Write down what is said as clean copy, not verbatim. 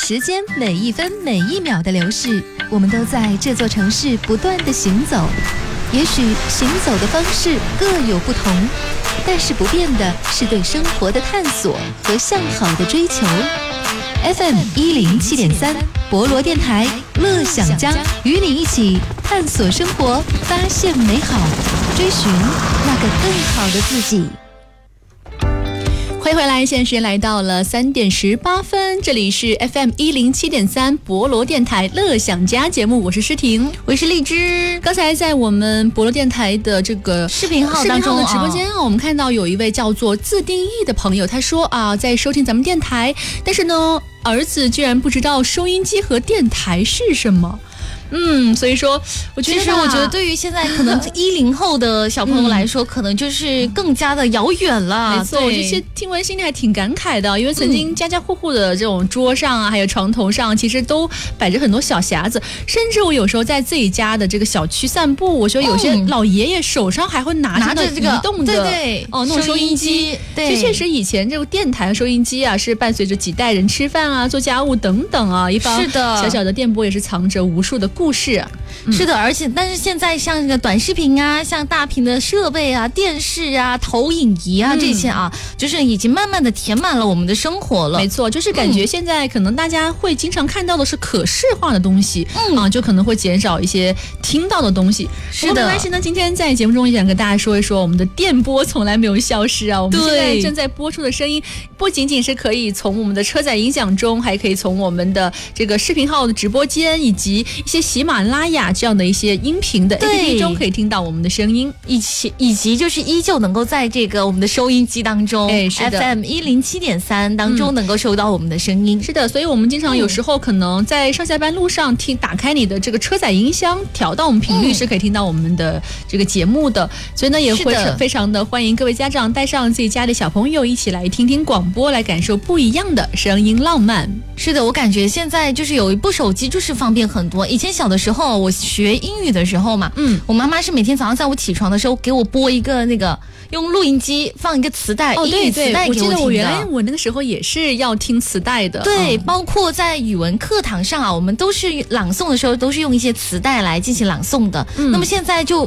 时间每一分每一秒的流逝，我们都在这座城市不断的行走。也许行走的方式各有不同，但是不变的是对生活的探索和向好的追求。FM107.3 博罗电台乐享家，与你一起探索生活，发现美好，追寻那个更好的自己。 欢迎回来，现在时间来到了3点18分，这里是 FM107.3 博罗电台乐享家节目，我是诗婷， 我是荔枝。 刚才在我们博罗电台的这个视频号当中的直播间我们看到有一位叫做自定义的朋友，他说在收听咱们电台，但是呢儿子居然不知道收音机和电台是什么。所以说我觉得对于现在可能10后的小朋友来说，可能就是更加的遥远了。 没错，我这些听完心里还挺感慨的，因为曾经家家户户的这种桌上还有床头上，其实都摆着很多小匣子，甚至我有时候在自己家的这个小区散步，我说有些老爷爷手上还会拿着这个移动的那种收音机。 对， 确实以前这个电台和收音机是伴随着几代人吃饭做家务等等一方小小的电波也是藏着无数的故事。 是的，但是现在像这个短视频像大屏的设备电视投影仪这些就是已经慢慢的填满了我们的生活了。 没错，就是感觉现在可能大家会经常看到的是可视化的东西，就可能会减少一些听到的东西。 是的， 没关系呢，今天在节目中也想跟大家说一说，我们的电波从来没有消失我们现在正在播出的声音，不仅仅是可以从我们的车载音响中，还可以从我们的这个视频号的直播间，以及一些喜马拉雅这样的一些音频的 APP 中可以听到我们的声音， 以及就是依旧能够在这个我们的收音机当中FM107.3 当中能够收到我们的声音。 是的，所以我们经常有时候可能在上下班路上打开你的这个车载音箱，调到我们频率是可以听到我们的这个节目的。所以呢，也会非常的欢迎各位家长带上自己家的小朋友一起来听听广播，来感受不一样的声音浪漫。 是的，我感觉现在就是有一部手机就是方便很多。以前小的时候我学英语的时候嘛，我妈妈是每天早上在我起床的时候给我播一个那个用录音机放一个磁带，英语磁带给我听的。 我记得我原来我那个时候也是要听磁带的。 对，包括在语文课堂上我们都是朗诵的时候都是用一些磁带来进行朗诵的。那么现在就